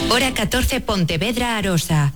Hora 14, Pontevedra, Arosa.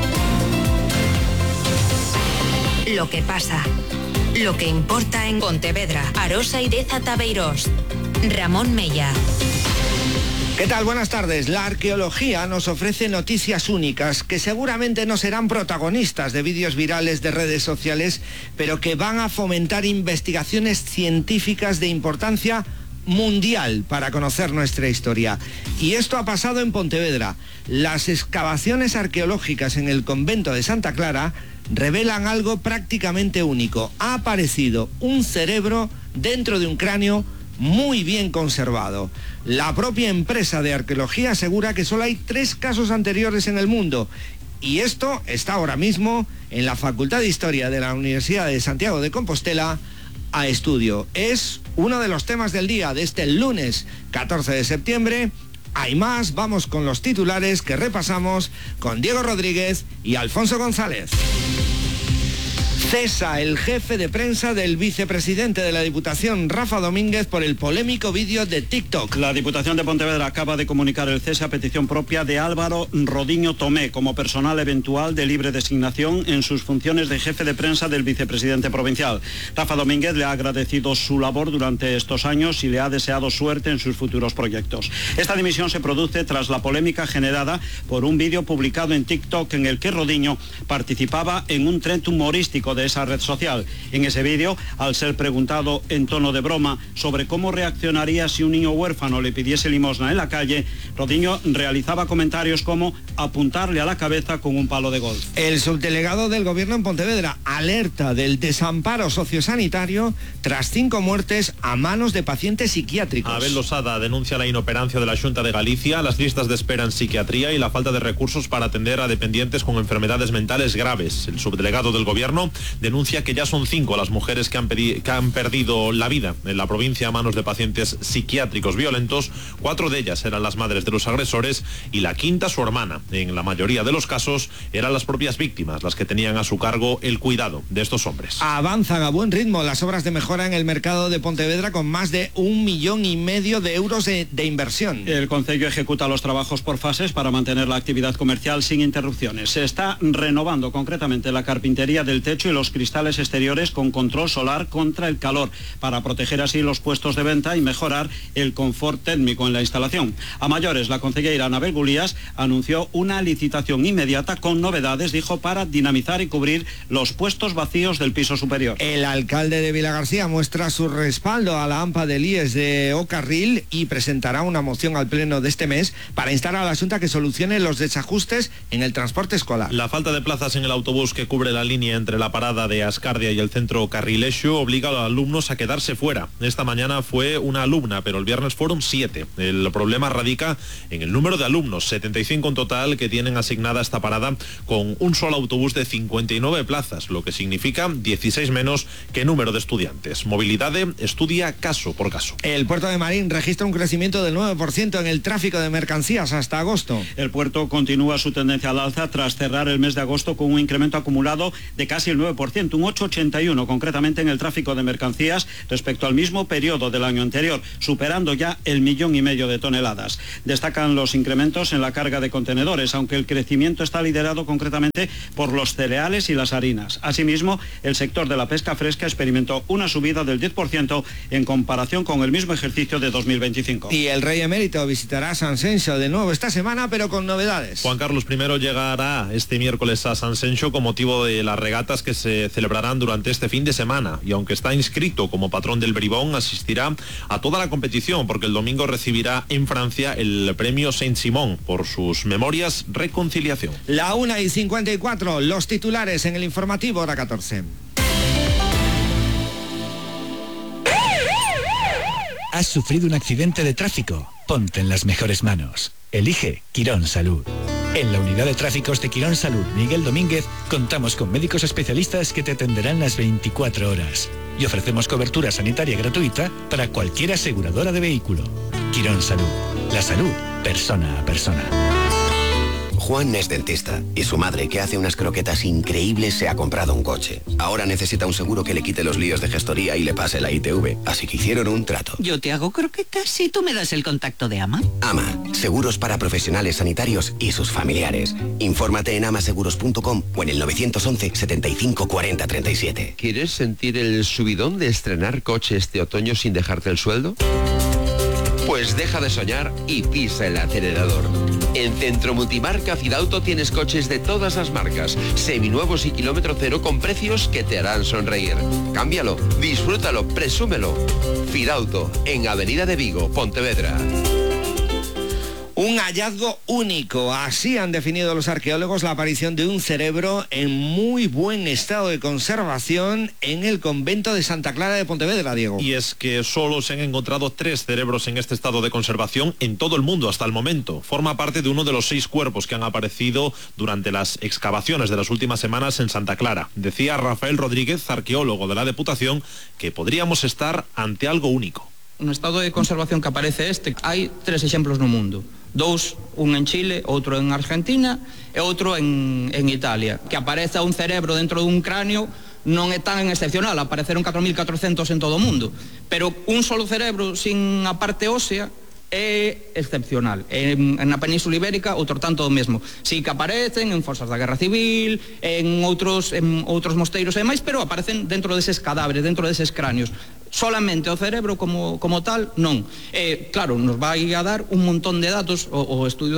Lo que pasa, lo que importa en Pontevedra, Arosa y Deza Tabeirós. Ramón Mella. ¿Qué tal? Buenas tardes. La arqueología nos ofrece noticias únicas que seguramente no serán protagonistas de vídeos virales de redes sociales, pero que van a fomentar investigaciones científicas de importancia mundial para conocer nuestra historia. Y esto ha pasado en Pontevedra. Las excavaciones arqueológicas en el convento de Santa Clara revelan algo prácticamente único. Ha aparecido un cerebro dentro de un cráneo muy bien conservado. La propia empresa de arqueología asegura que solo hay 3 casos anteriores en el mundo. Y esto está ahora mismo en la Facultad de Historia de la Universidad de Santiago de Compostela a estudio. Es uno de los temas del día de este lunes 14 de septiembre. Hay más, vamos con los titulares que repasamos con Diego Rodríguez y Alfonso González. Cesa el jefe de prensa del vicepresidente de la Diputación, Rafa Domínguez, por el polémico vídeo de TikTok. La Diputación de Pontevedra acaba de comunicar el cese a petición propia de Álvaro Rodiño Tomé como personal eventual de libre designación en sus funciones de jefe de prensa del vicepresidente provincial. Rafa Domínguez le ha agradecido su labor durante estos años y le ha deseado suerte en sus futuros proyectos. Esta dimisión se produce tras la polémica generada por un vídeo publicado en TikTok en el que Rodiño participaba en un tren humorístico de esa red social. En ese vídeo, al ser preguntado en tono de broma sobre cómo reaccionaría si un niño huérfano le pidiese limosna en la calle, Rodiño realizaba comentarios como apuntarle a la cabeza con un palo de golf. El subdelegado del Gobierno en Pontevedra alerta del desamparo sociosanitario tras 5 muertes a manos de pacientes psiquiátricos. Abel Losada denuncia la inoperancia de la Xunta de Galicia, las listas de espera en psiquiatría y la falta de recursos para atender a dependientes con enfermedades mentales graves. El subdelegado del Gobierno denuncia que ya son 5 las mujeres que han perdido la vida en la provincia a manos de pacientes psiquiátricos violentos. 4 de ellas eran las madres de los agresores y la 5ª su hermana. En la mayoría de los casos eran las propias víctimas las que tenían a su cargo el cuidado de estos hombres. Avanzan a buen ritmo las obras de mejora en el mercado de Pontevedra con más de 1,5 millones de euros de inversión. El concello ejecuta los trabajos por fases para mantener la actividad comercial sin interrupciones. Se está renovando concretamente la carpintería del techo y los cristales exteriores con control solar contra el calor para proteger así los puestos de venta y mejorar el confort térmico en la instalación. A mayores, la concejera Anabel Gulías anunció una licitación inmediata con novedades, dijo, para dinamizar y cubrir los puestos vacíos del piso superior. El alcalde de Vilagarcía muestra su respaldo a la AMPA del IES de Ocarril y presentará una moción al pleno de este mes para instar a la Xunta que solucione los desajustes en el transporte escolar. La falta de plazas en el autobús que cubre la línea entre la parada de Ascardia y el centro Carrilexo obliga a los alumnos a quedarse fuera. Esta mañana fue una alumna, pero el viernes fueron 7. El problema radica en el número de alumnos, 75 en total, que tienen asignada esta parada con un solo autobús de 59 plazas, lo que significa 16 menos que número de estudiantes. Movilidade estudia caso por caso. El puerto de Marín registra un crecimiento del 9% en el tráfico de mercancías hasta agosto. El puerto continúa su tendencia al alza tras cerrar el mes de agosto con un incremento acumulado de casi el 9%, un 8,81 concretamente en el tráfico de mercancías respecto al mismo periodo del año anterior, superando ya el 1,5 millones de toneladas. Destacan los incrementos en la carga de contenedores, aunque el crecimiento está liderado concretamente por los cereales y las harinas. Asimismo, el sector de la pesca fresca experimentó una subida del 10% en comparación con el mismo ejercicio de 2025. Y el rey emérito visitará San Senso de nuevo esta semana, pero con novedades. Juan Carlos I llegará este miércoles a San Senso con motivo de las regatas que se celebrarán durante este fin de semana, y aunque está inscrito como patrón del Bribón, asistirá a toda la competición porque el domingo recibirá en Francia el premio Saint-Simon por sus memorias Reconciliación. La 1:54, los titulares en el informativo hora 14. ¿Has sufrido un accidente de tráfico? Ponte en las mejores manos. Elige Quirón Salud. En la unidad de tráficos de Quirón Salud Miguel Domínguez contamos con médicos especialistas que te atenderán las 24 horas y ofrecemos cobertura sanitaria gratuita para cualquier aseguradora de vehículo. Quirón Salud. La salud, persona a persona. Juan es dentista y su madre, que hace unas croquetas increíbles, se ha comprado un coche. Ahora necesita un seguro que le quite los líos de gestoría y le pase la ITV, así que hicieron un trato. Yo te hago croquetas y tú me das el contacto de AMA. AMA, seguros para profesionales sanitarios y sus familiares. Infórmate en amaseguros.com o en el 911 75 40 37. ¿Quieres sentir el subidón de estrenar coche este otoño sin dejarte el sueldo? Pues deja de soñar y pisa el acelerador. En Centro Multimarca Fidauto tienes coches de todas las marcas, seminuevos y kilómetro cero con precios que te harán sonreír. Cámbialo, disfrútalo, presúmelo. Fidauto, en Avenida de Vigo, Pontevedra. Un hallazgo único, así han definido los arqueólogos la aparición de un cerebro en muy buen estado de conservación en el convento de Santa Clara de Pontevedra, Diego. Y es que solo se han encontrado 3 cerebros en este estado de conservación en todo el mundo hasta el momento. Forma parte de uno de los 6 cuerpos que han aparecido durante las excavaciones de las últimas semanas en Santa Clara. Decía Rafael Rodríguez, arqueólogo de la Deputación, que podríamos estar ante algo único. No estado de conservación que aparece hai 3 exemplos no mundo. 2, un en Chile, outro en Argentina e outro en Italia. Que apareza un cerebro dentro dun cráneo non é tan excepcional, apareceron 4.400 en todo o mundo, pero un solo cerebro sin a parte ósea é excepcional. Na Península Ibérica, outro tanto do mesmo. Si que aparecen en fosas da Guerra Civil, en outros mosteiros e máis, pero aparecen dentro deses cadáveres, dentro deses cráneos. Solamente o cerebro como tal, non. Claro, nos vai a dar un montón de datos, o estudio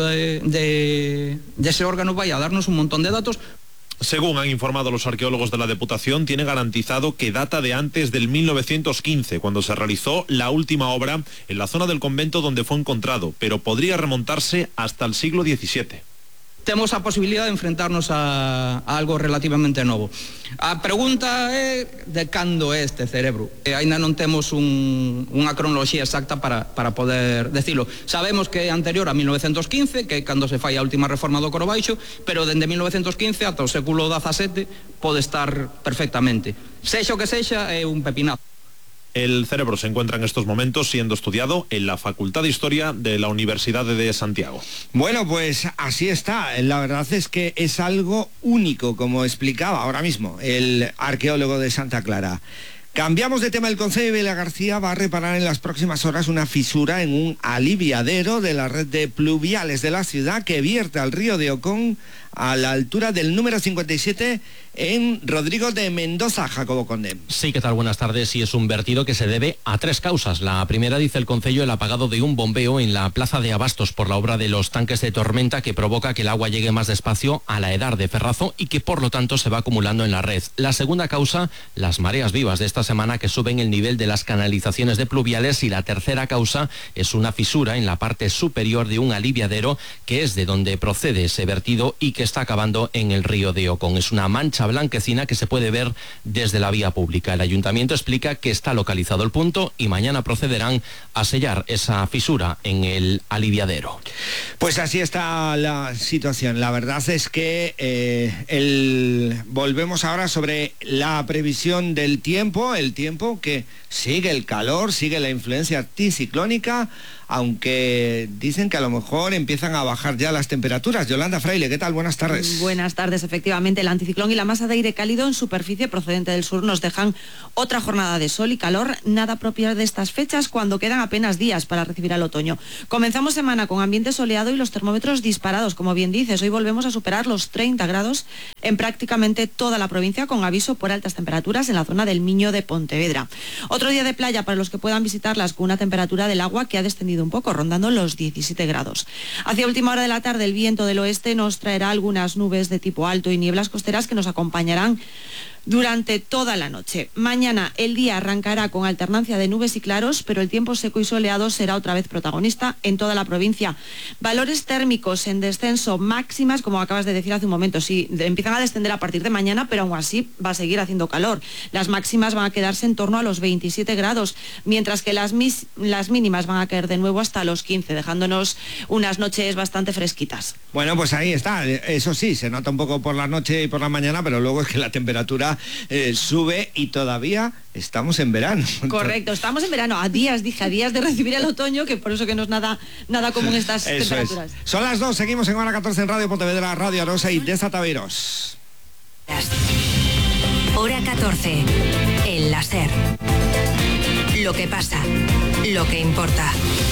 dese órgano vai a darnos un montón de datos. Según han informado los arqueólogos de la Deputación, tiene garantizado que data de antes del 1915, cuando se realizó la última obra en la zona del convento donde fue encontrado, pero podría remontarse hasta el siglo XVII. Temos a posibilidad de enfrentarnos a algo relativamente novo. A pregunta é de cando é este cerebro. Ainda non temos unha cronoloxía exacta para poder decirlo. Sabemos que é anterior a 1915, que é cando se fai a última reforma do Coro Baixo, pero dende 1915 ata o século XVII pode estar perfectamente. Sexa o que sexa, é un pepinazo. El cerebro se encuentra en estos momentos siendo estudiado en la Facultad de Historia de la Universidad de Santiago. Bueno, pues así está. La verdad es que es algo único, como explicaba ahora mismo el arqueólogo de Santa Clara. Cambiamos de tema. El Concello de Vilagarcía va a reparar en las próximas horas una fisura en un aliviadero de la red de pluviales de la ciudad que vierte al río de Ocón a la altura del número 57 en Rodrigo de Mendoza. Jacobo Conde. Sí, ¿qué tal? Buenas tardes. Y es un vertido que se debe a 3 causas. La primera, dice el concello, el apagado de un bombeo en la plaza de Abastos por la obra de los tanques de tormenta que provoca que el agua llegue más despacio a la Edar de Ferrazo y que por lo tanto se va acumulando en la red. La segunda causa, las mareas vivas de esta semana que suben el nivel de las canalizaciones de pluviales, y la tercera causa es una fisura en la parte superior de un aliviadero que es de donde procede ese vertido y que está acabando en el río de Ocón. Es una mancha blanquecina que se puede ver desde la vía pública. El ayuntamiento explica que está localizado el punto y mañana procederán a sellar esa fisura en el aliviadero. Pues así está la situación. La verdad es que volvemos ahora sobre la previsión del tiempo, el tiempo que sigue el calor, sigue la influencia anticiclónica, aunque dicen que a lo mejor empiezan a bajar ya las temperaturas. Yolanda Fraile, ¿qué tal? Buenas tardes. Buenas tardes. Efectivamente, el anticiclón y la masa de aire cálido en superficie procedente del sur nos dejan otra jornada de sol y calor, nada propia de estas fechas cuando quedan apenas días para recibir al otoño. Comenzamos semana con ambiente soleado y los termómetros disparados, como bien dices. Hoy volvemos a superar los 30 grados en prácticamente toda la provincia, con aviso por altas temperaturas en la zona del Miño de Pontevedra. Otro día de playa para los que puedan visitarlas, con una temperatura del agua que ha descendido un poco, rondando los 17 grados. Hacia última hora de la tarde, el viento del oeste nos traerá algunas nubes de tipo alto y nieblas costeras que nos acompañarán durante toda la noche. Mañana el día arrancará con alternancia de nubes y claros, pero el tiempo seco y soleado será otra vez protagonista en toda la provincia. Valores térmicos en descenso, máximas, como acabas de decir hace un momento, sí, empiezan a descender a partir de mañana, pero aún así va a seguir haciendo calor. Las máximas van a quedarse en torno a los 23 17 grados, mientras que las mínimas van a caer de nuevo hasta los 15, dejándonos unas noches bastante fresquitas. Bueno, pues ahí está. Eso sí, se nota un poco por la noche y por la mañana, pero luego es que la temperatura sube y todavía estamos en verano. Correcto, estamos en verano, a días de recibir el otoño, que por eso que no es nada común estas temperaturas. Son las 2, seguimos en hora 14 en Radio Pontevedra, Radio Arosa y Deza Beiros. Hora 14, el láser. Lo que pasa, lo que importa.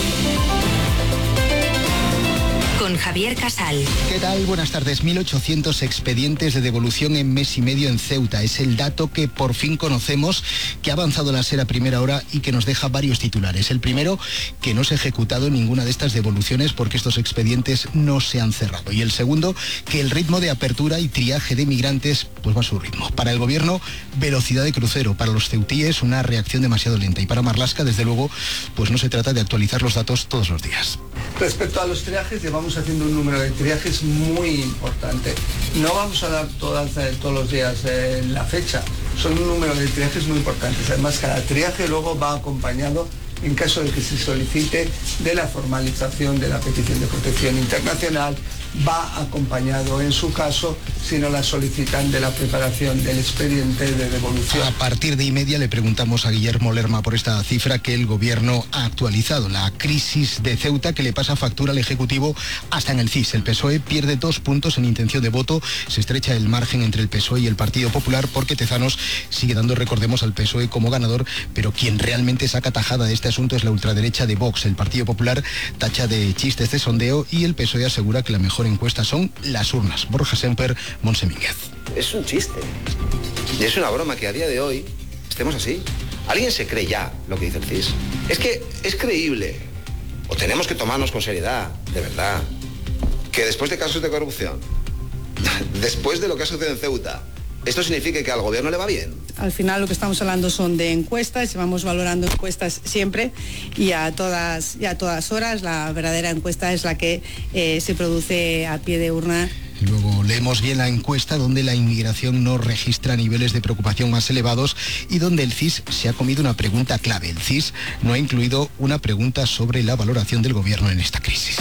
Con Javier Casal. ¿Qué tal? Buenas tardes. 1.800 expedientes de devolución en mes y medio en Ceuta. Es el dato que por fin conocemos, que ha avanzado la SER a primera hora y que nos deja varios titulares. El primero, que no se ha ejecutado ninguna de estas devoluciones porque estos expedientes no se han cerrado. Y el segundo, que el ritmo de apertura y triaje de migrantes pues va a su ritmo. Para el gobierno, velocidad de crucero. Para los ceutíes, una reacción demasiado lenta. Y para Marlaska, desde luego, pues no se trata de actualizar los datos todos los días. Respecto a los triajes, llevamos haciendo un número de triajes muy importante. No vamos a dar todos los días la fecha, son un número de triajes muy importantes. Además, cada triaje luego va acompañado, en caso de que se solicite, de la formalización de la petición de protección internacional, va acompañado, en su caso, si no la solicitan, de la preparación del expediente de devolución. A partir de y media le preguntamos a Guillermo Lerma por esta cifra que el gobierno ha actualizado. La crisis de Ceuta, que le pasa factura al Ejecutivo hasta en el CIS. El PSOE pierde 2 puntos en intención de voto, se estrecha el margen entre el PSOE y el Partido Popular, porque Tezanos sigue dando, recordemos, al PSOE como ganador, pero quien realmente saca tajada de este asunto es la ultraderecha de Vox. El Partido Popular tacha de chistes de sondeo y el PSOE asegura que la mejor encuesta son las urnas. Borja Semper, Montse Mínguez. Es un chiste. Y es una broma que a día de hoy estemos así. ¿Alguien se cree ya lo que dice el CIS? Es que es creíble. O tenemos que tomarnos con seriedad, de verdad, que después de casos de corrupción, después de lo que ha sucedido en Ceuta, ¿esto significa que al gobierno le va bien? Al final lo que estamos hablando son de encuestas, llevamos valorando encuestas siempre y a todas horas. La verdadera encuesta es la que se produce a pie de urna. Luego leemos bien la encuesta donde la inmigración no registra niveles de preocupación más elevados y donde el CIS se ha comido una pregunta clave. El CIS no ha incluido una pregunta sobre la valoración del gobierno en esta crisis.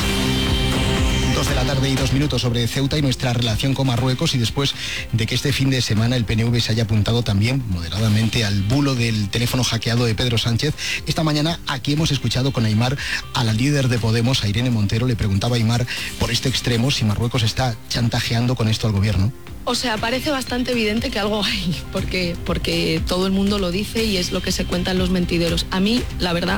2 de la tarde y 2 minutos sobre Ceuta y nuestra relación con Marruecos, y después de que este fin de semana el PNV se haya apuntado también moderadamente al bulo del teléfono hackeado de Pedro Sánchez, esta mañana aquí hemos escuchado con Aimar a la líder de Podemos, a Irene Montero. Le preguntaba a Aimar por este extremo si Marruecos está chantajeando con esto al gobierno. O sea, parece bastante evidente que algo hay, porque todo el mundo lo dice y es lo que se cuenta en los mentideros. A mí, la verdad,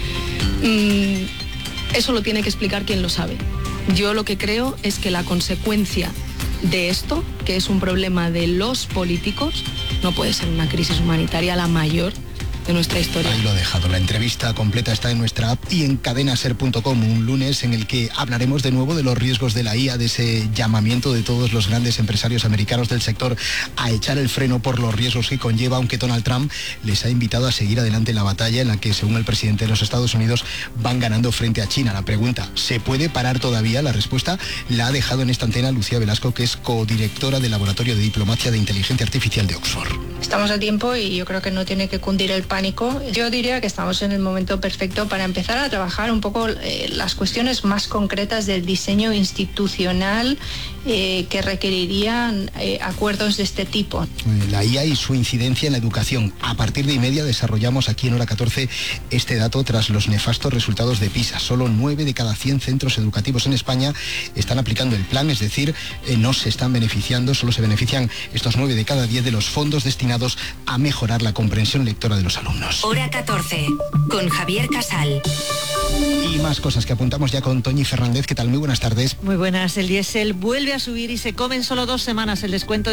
eso lo tiene que explicar quien lo sabe. Yo lo que creo es que la consecuencia de esto, que es un problema de los políticos, no puede ser una crisis humanitaria la mayor de nuestra historia. Ahí lo ha dejado. La entrevista completa está en nuestra app y en cadenaser.com, un lunes en el que hablaremos de nuevo de los riesgos de la IA, de ese llamamiento de todos los grandes empresarios americanos del sector a echar el freno por los riesgos que conlleva, aunque Donald Trump les ha invitado a seguir adelante en la batalla en la que, según el presidente de los Estados Unidos, van ganando frente a China. La pregunta, ¿se puede parar todavía? La respuesta la ha dejado en esta antena Lucía Velasco, que es codirectora del Laboratorio de Diplomacia de Inteligencia Artificial de Oxford. Estamos a tiempo y yo creo que no tiene que cundir el pánico. Yo diría que estamos en el momento perfecto para empezar a trabajar un poco las cuestiones más concretas del diseño institucional que requerirían acuerdos de este tipo. La IA y su incidencia en la educación. A partir de y media desarrollamos aquí en Hora 14 este dato tras los nefastos resultados de PISA. Solo 9 de cada 100 centros educativos en España están aplicando el plan, es decir, no se están beneficiando, solo se benefician estos 9 de cada 10 de los fondos destinados a mejorar la comprensión lectora de los alumnos. Hora 14, con Javier Casal. Y más cosas que apuntamos ya con Toñi Fernández. ¿Qué tal? Muy buenas tardes. Muy buenas. El diésel vuelve a subir y se come en solo 2 semanas el descuento